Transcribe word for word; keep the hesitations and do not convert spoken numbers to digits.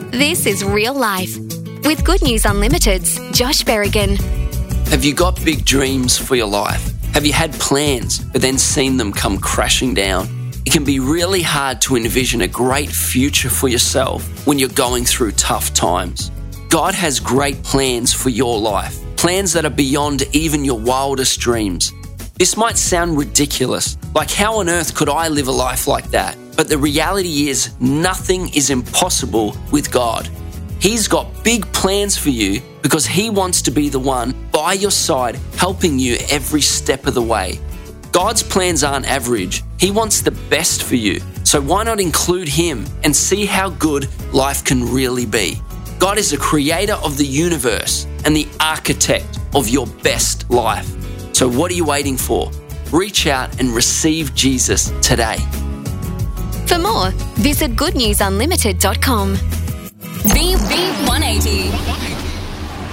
This is Real Life with Good News Unlimited's Josh Berrigan. Have you got big dreams for your life? Have you had plans but then seen them come crashing down? It can be really hard to envision a great future for yourself when you're going through tough times. God has great plans for your life, plans that are beyond even your wildest dreams. This might sound ridiculous, like how on earth could I live a life like that? But the reality is nothing is impossible with God. He's got big plans for you because He wants to be the one by your side helping you every step of the way. God's plans aren't average. He wants the best for you. So why not include Him and see how good life can really be? God is the creator of the universe and the architect of your best life. So what are you waiting for? Reach out and receive Jesus today. For more, visit good news unlimited dot com. V V one eighty.